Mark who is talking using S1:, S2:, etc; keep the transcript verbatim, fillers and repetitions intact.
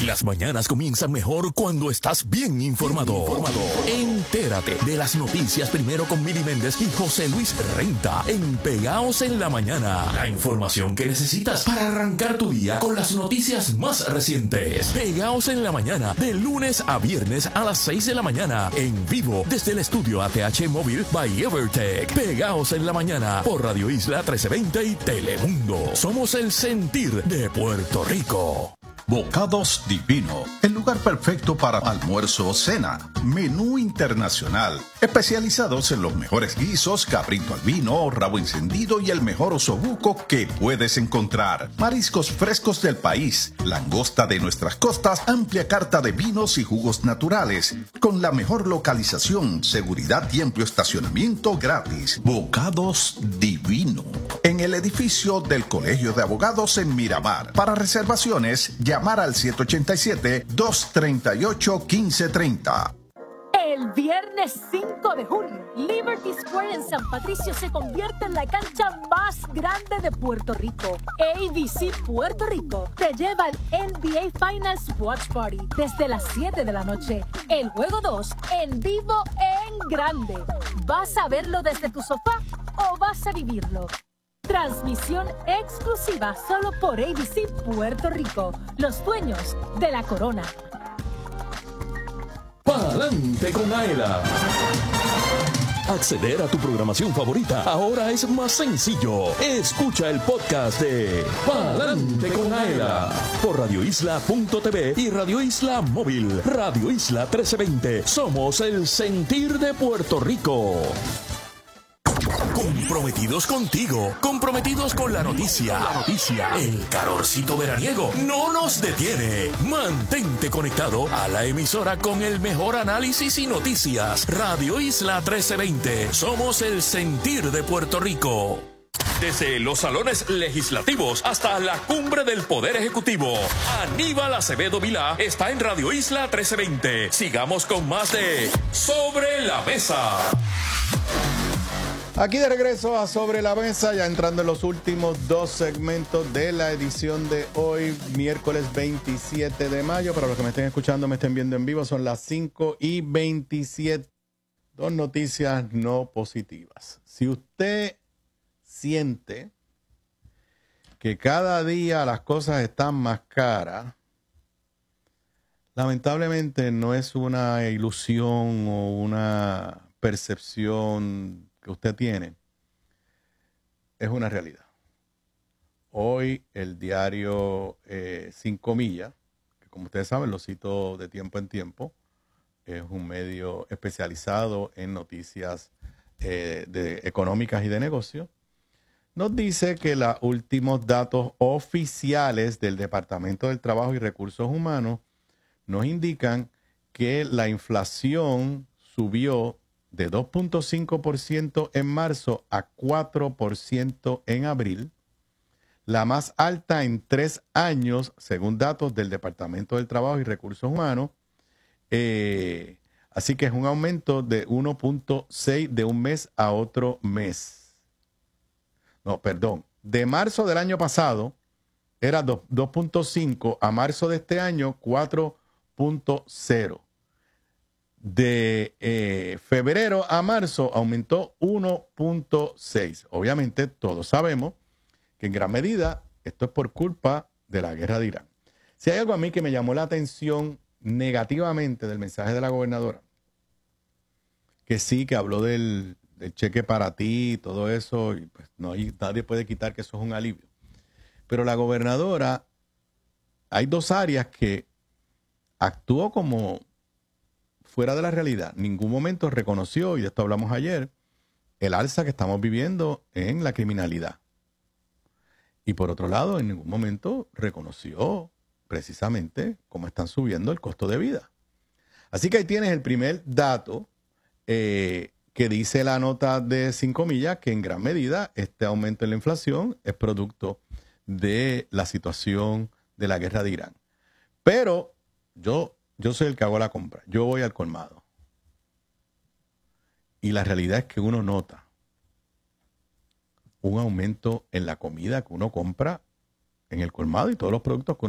S1: Las mañanas comienzan mejor cuando estás bien informado. informado. Entérate de las noticias primero con Mili Méndez y José Luis Renta en Pegaos en la Mañana. La información que necesitas para arrancar tu día con las noticias más recientes. Pegaos en la Mañana, de lunes a viernes a las seis de la mañana, en vivo desde el estudio A T H Móvil by Evertech. Pegaos en la Mañana por Radio Isla trece veinte y Telemundo. Somos el sentir de Puerto Rico.
S2: Bocados Divino, el lugar perfecto para almuerzo o cena. Menú internacional, especializados en los mejores guisos, cabrito al vino, rabo encendido y el mejor osobuco que puedes encontrar. Mariscos frescos del país, langosta de nuestras costas, amplia carta de vinos y jugos naturales, con la mejor localización, seguridad y amplio estacionamiento gratis. Bocados Divino, en el edificio del Colegio de Abogados en Miramar. Para reservaciones, llamar al siete ocho siete, dos tres ocho, uno cinco tres cero.
S3: El viernes cinco de junio, Liberty Square en San Patricio se convierte en la cancha más grande de Puerto Rico. A B C Puerto Rico te lleva al N B A Finals Watch Party desde las siete de la noche. El juego dos en vivo en grande. ¿Vas a verlo desde tu sofá o vas a vivirlo? Transmisión exclusiva solo por A B C Puerto Rico, los dueños de la corona.
S1: Pa'lante con Aela. Acceder a tu programación favorita ahora es más sencillo. Escucha el podcast de Pa'lante con Aela por radio isla punto t v y Radio Isla Móvil. Radio Isla trece veinte. Somos el sentir de Puerto Rico. Comprometidos contigo, comprometidos con la noticia. La noticia, el calorcito veraniego no nos detiene. Mantente conectado a la emisora con el mejor análisis y noticias. Radio Isla trece veinte. Somos el sentir de Puerto Rico. Desde los salones legislativos hasta la cumbre del Poder Ejecutivo, Aníbal Acevedo Vilá está en Radio Isla trece veinte. Sigamos con más de Sobre la Mesa.
S4: Aquí de regreso a Sobre la Mesa, ya entrando en los últimos dos segmentos de la edición de hoy, miércoles veintisiete de mayo. Para los que me estén escuchando, me estén viendo en vivo, son las cinco y veintisiete. Dos noticias no positivas. Si usted siente que cada día las cosas están más caras, lamentablemente no es una ilusión o una percepción que usted tiene, es una realidad. Hoy el diario eh, Cinco Millas, que como ustedes saben lo cito de tiempo en tiempo, es un medio especializado en noticias eh, de, económicas y de negocio, nos dice que los últimos datos oficiales del Departamento del Trabajo y Recursos Humanos nos indican que la inflación subió de dos punto cinco por ciento en marzo a cuatro por ciento en abril, la más alta en tres años, según datos del Departamento del Trabajo y Recursos Humanos. Eh, así que es un aumento de uno punto seis de un mes a otro mes. No, perdón. De marzo del año pasado era dos punto cinco, a marzo de este año cuatro punto cero. De eh, febrero a marzo aumentó uno punto seis. Obviamente todos sabemos que en gran medida esto es por culpa de la guerra de Irán. Si hay algo a mí que me llamó la atención negativamente del mensaje de la gobernadora, que sí, que habló del, del cheque para ti y todo eso, y pues no hay, nadie puede quitar que eso es un alivio. Pero la gobernadora, hay dos áreas que actuó como fuera de la realidad. En ningún momento reconoció, y de esto hablamos ayer, el alza que estamos viviendo en la criminalidad. Y por otro lado, en ningún momento reconoció precisamente cómo están subiendo el costo de vida. Así que ahí tienes el primer dato eh, que dice la nota de Cinco Millas, que en gran medida este aumento en la inflación es producto de la situación de la guerra de Irán. Pero yo... Yo soy el que hago la compra. Yo voy al colmado. Y la realidad es que uno nota un aumento en la comida que uno compra en el colmado y todos los productos que uno